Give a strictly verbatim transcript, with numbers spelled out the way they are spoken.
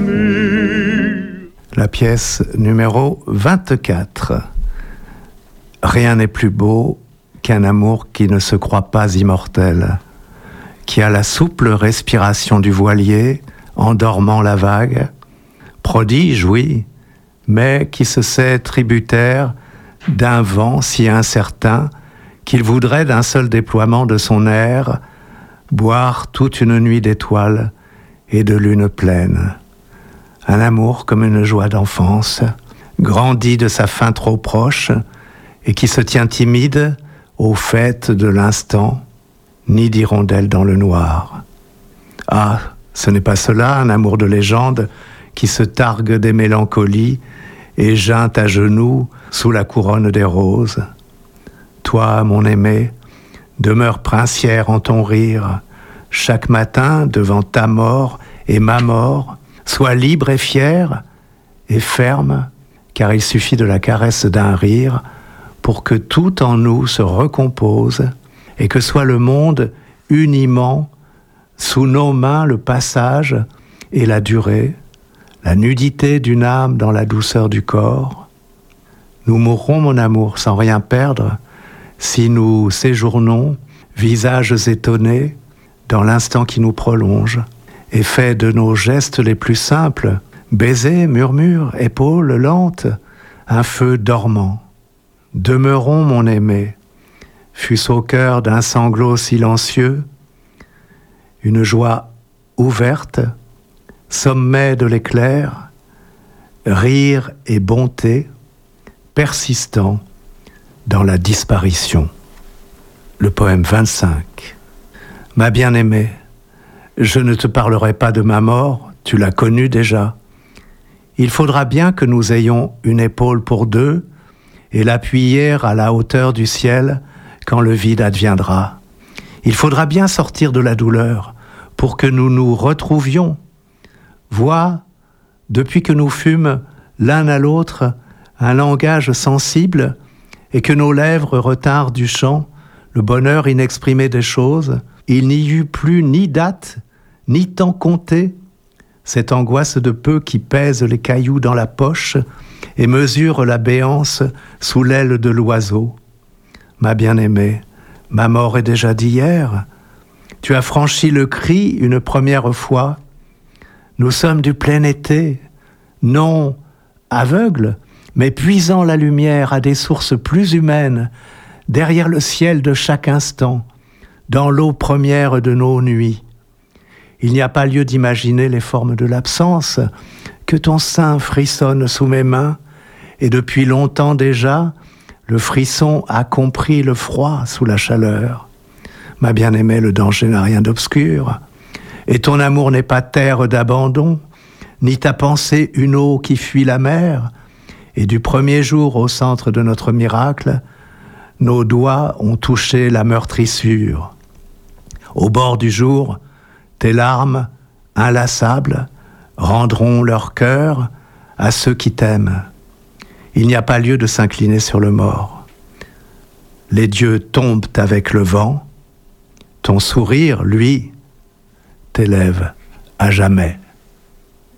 La pièce numéro vingt-quatre. Rien n'est plus beau qu'un amour qui ne se croit pas immortel, qui a la souple respiration du voilier endormant la vague, prodige, oui, mais qui se sait tributaire d'un vent si incertain qu'il voudrait d'un seul déploiement de son air boire toute une nuit d'étoiles et de lune pleine. Un amour comme une joie d'enfance, grandi de sa fin trop proche et qui se tient timide au fait de l'instant, ni d'hirondelle dans le noir. Ah, ce n'est pas cela, un amour de légende qui se targue des mélancolies et geint à genoux sous la couronne des roses. Toi, mon aimé, demeure princière en ton rire, chaque matin devant ta mort et ma mort, sois libre et fier et ferme, car il suffit de la caresse d'un rire pour que tout en nous se recompose et que soit le monde uniment sous nos mains le passage et la durée, la nudité d'une âme dans la douceur du corps. Nous mourrons, mon amour, sans rien perdre, si nous séjournons, visages étonnés, dans l'instant qui nous prolonge, et fait de nos gestes les plus simples, baisers, murmures, épaules lentes, un feu dormant. Demeurons, mon aimé, fût-ce au cœur d'un sanglot silencieux, une joie ouverte, sommet de l'éclair, rire et bonté, persistant dans la disparition. Le poème vingt-cinq. Ma bien-aimée, je ne te parlerai pas de ma mort, tu l'as connue déjà. Il faudra bien que nous ayons une épaule pour deux et l'appuyer à la hauteur du ciel quand le vide adviendra. Il faudra bien sortir de la douleur pour que nous nous retrouvions. Vois, depuis que nous fûmes l'un à l'autre un langage sensible et que nos lèvres retinrent du chant le bonheur inexprimé des choses, il n'y eut plus ni date, ni temps compté. Cette angoisse de peu qui pèse les cailloux dans la poche et mesure la béance sous l'aile de l'oiseau. Ma bien-aimée, ma mort est déjà d'hier. Tu as franchi le cri une première fois. Nous sommes du plein été, non aveugles, mais puisant la lumière à des sources plus humaines, derrière le ciel de chaque instant, dans l'eau première de nos nuits. Il n'y a pas lieu d'imaginer les formes de l'absence, que ton sein frissonne sous mes mains, et depuis longtemps déjà, le frisson a compris le froid sous la chaleur. Ma bien-aimée, le danger n'a rien d'obscur, et ton amour n'est pas terre d'abandon, ni ta pensée une eau qui fuit la mer, et du premier jour au centre de notre miracle, nos doigts ont touché la meurtrissure. Au bord du jour, tes larmes, inlassables, rendront leur cœur à ceux qui t'aiment. Il n'y a pas lieu de s'incliner sur le mort. Les dieux tombent avec le vent. Ton sourire, lui, t'élève à jamais.